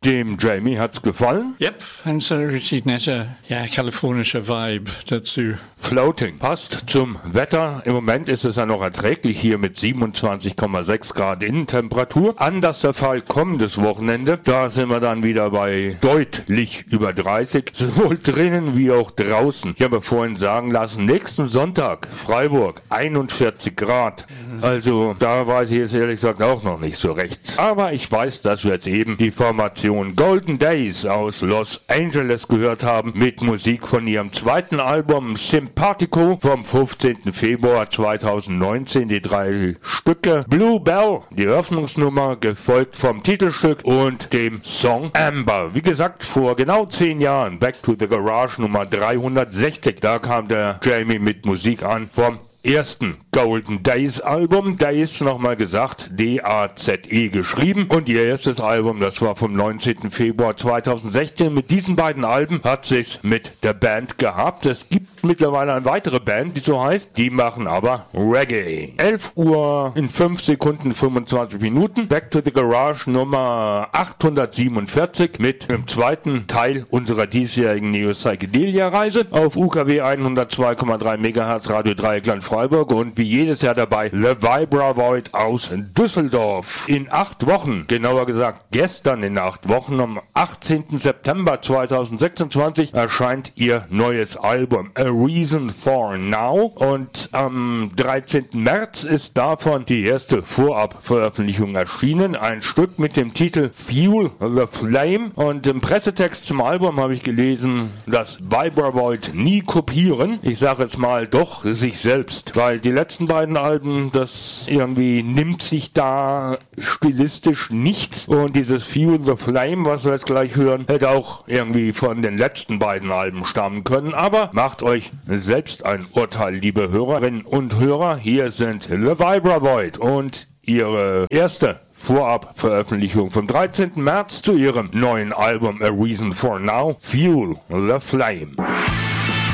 Dem Jamie hat's gefallen. Yep, und so ein richtig netter, kalifornischer Vibe dazu. Floating passt zum Wetter. Im Moment ist es ja noch erträglich hier mit 27,6 Grad Innentemperatur. Anders der Fall kommendes Wochenende. Da sind wir dann wieder bei deutlich über 30, sowohl drinnen wie auch draußen. Ich habe vorhin sagen lassen, nächsten Sonntag, Freiburg, 41 Grad. Also da weiß ich jetzt ehrlich gesagt auch noch nicht so recht. Aber ich weiß, dass wir jetzt eben die Formation Golden Days aus Los Angeles gehört haben, mit Musik von ihrem zweiten Album Sympathico vom 15. Februar 2019, die 3 Stücke. Blue Bell, die Eröffnungsnummer, gefolgt vom Titelstück und dem Song Amber. Wie gesagt, vor genau 10 Jahren, Back to the Garage Nummer 360, da kam der Jamie mit Musik an vom ersten Golden Days Album. Days, nochmal gesagt, D-A-Z-E geschrieben. Und ihr erstes Album, das war vom 19. Februar 2016. Mit diesen beiden Alben hat sich's mit der Band gehabt. Es gibt mittlerweile eine weitere Band, die so heißt. Die machen aber Reggae. 11 Uhr in 5 Sekunden 25 Minuten. Back to the Garage Nummer 847 mit dem zweiten Teil unserer diesjährigen Neo-Psychedelia-Reise auf UKW 102,3 MHz Radio Dreieckland Freiburg und wie jedes Jahr dabei The Vibra Void aus Düsseldorf. In 8 Wochen, genauer gesagt gestern in 8 Wochen, am 18. September 2026 erscheint ihr neues Album A Reason for Now und am 13. März ist davon die erste Vorabveröffentlichung erschienen. Ein Stück mit dem Titel Fuel the Flame und im Pressetext zum Album habe ich gelesen, dass Vibra Void nie kopieren. Ich sage jetzt mal doch sich selbst. Weil die letzten beiden Alben, das irgendwie nimmt sich da stilistisch nichts. Und dieses Fuel the Flame, was wir jetzt gleich hören, hätte auch irgendwie von den letzten beiden Alben stammen können. Aber macht euch selbst ein Urteil, liebe Hörerinnen und Hörer. Hier sind The Vibra Void und ihre erste Vorabveröffentlichung vom 13. März zu ihrem neuen Album A Reason for Now, Fuel the Flame.